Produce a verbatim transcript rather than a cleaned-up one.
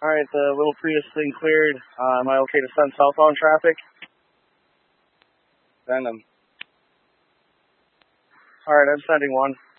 Alright, the little Prius thing cleared. Uh, am I okay to send southbound traffic? Send them. Alright, I'm sending one.